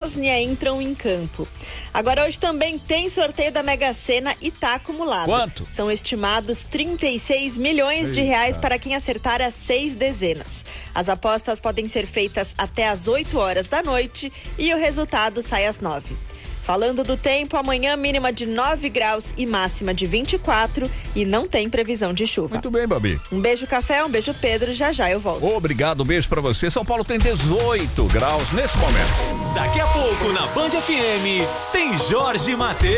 Bósnia entram em campo. Agora, hoje também tem sorteio da Mega Sena e tá acumulado. Quanto? São estimados 36 milhões de reais para quem acertar as 6 dezenas. As apostas podem ser feitas até às 8 horas da noite e o resultado sai às 9. Falando do tempo, amanhã mínima de 9 graus e máxima de 24 e não tem previsão de chuva. Muito bem, Babi. Um beijo, Café, um beijo, Pedro. Já eu volto. Obrigado, um beijo pra você. São Paulo tem 18 graus nesse momento. Daqui a pouco, na Band FM, tem Jorge Mateus.